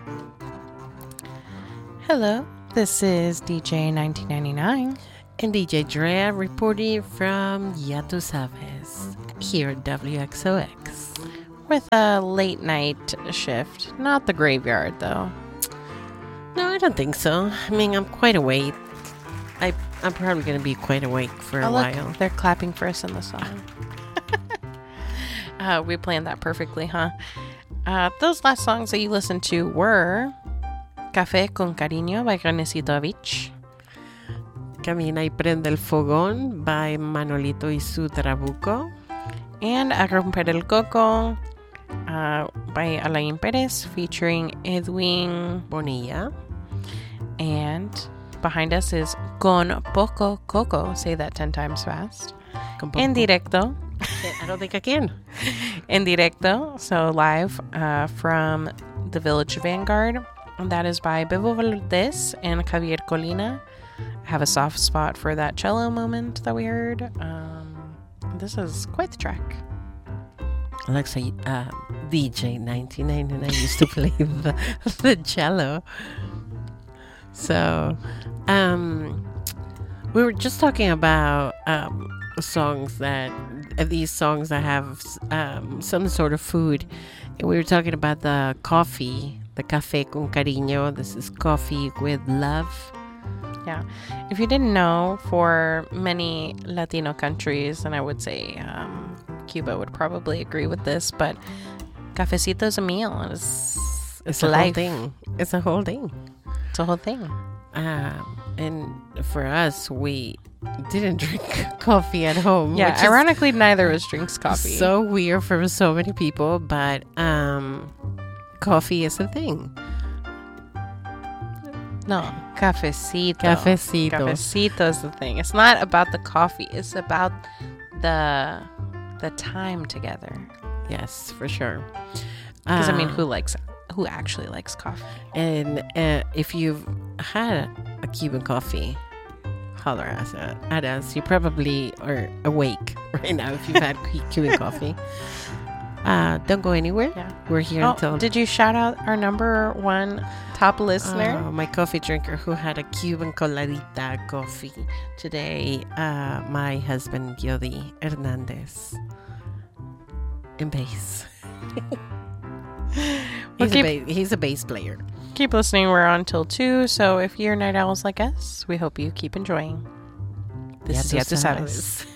Hello, this is DJ 1999 and DJ Drea reporting from Ya Tu Sabes here at WXOX with a late night shift. Not the graveyard, though. No, I don't think so. I mean, I'm quite awake. I'm probably going to be quite awake for a while. They're clapping for us in the song. We planned that perfectly, huh? Those last songs that you listened to were Café con Cariño by Renecito Avich, Camina y Prende el Fogón by Manolito y su Trabuco, and A Romper el Coco by Alain Perez featuring Edwin Bonilla. And behind us is Con Poco Coco. Say that 10 times fast. En directo. I don't think I can. En directo, so live from the Village Vanguard. And that is by Bebo Valdez and Javier Colina. I have a soft spot for that cello moment that we heard. This is quite the track. Alexa, DJ 1999 used to play the cello. So, we were just talking about these songs that have some sort of food. And we were talking about the coffee, the Café con Cariño. This is coffee with love. Yeah. If you didn't know, for many Latino countries, and I would say Cuba would probably agree with this, but cafecito is a meal. It's a life. whole thing. It's a whole thing. It's a whole thing. And for us, we didn't drink coffee at home. Yeah, ironically, neither of us drinks coffee. So weird for so many people, but coffee is a thing. No, cafecito. Cafecito. Cafecito is the thing. It's not about the coffee. It's about the time together. Yes, for sure. Because I mean, who actually likes coffee? And if you've had a Cuban coffee, holler at us. You probably are awake right now if you've had Cuban coffee. Don't go anywhere. Yeah. We're here until... Did you shout out our number one top listener? My coffee drinker who had a Cuban coladita coffee today. My husband, Yodi Hernandez. In bass. He's a bass player. Keep listening. We're on till 2. So if you're night owls like us, we hope you keep enjoying. This is Ya Tu Sabes.